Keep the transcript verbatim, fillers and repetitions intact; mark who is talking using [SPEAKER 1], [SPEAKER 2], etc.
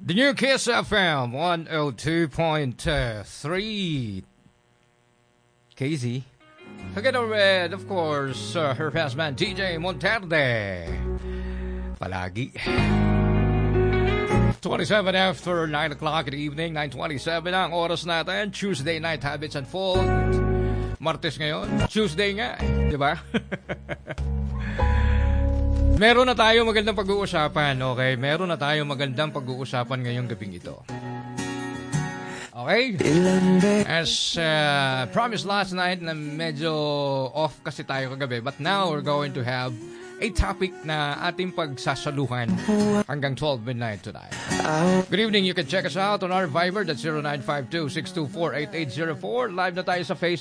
[SPEAKER 1] The new Kiss F M one oh two point three. Casey. Together with, of course, uh, her husband, T J Monterde. Palagi. twenty-seven after nine o'clock in the evening, nine twenty-seven ang oras natin. Tuesday Night Habits Unfold. Martes ngayon. Tuesday nga, di ba? Meron na tayo magandang pag-uusapan, okay? Meron na tayo magandang pag-uusapan ngayong gabing ito. Okay? As uh, promised last night na medyo off kasi tayo kagabi, but now we're going to have a topic na ating pagsasaluhan hanggang twelve midnight tonight. Good evening. You can check us out on our Viber. That's zero nine five two, six two four, eight eight zero four. Live na tayo sa Facebook.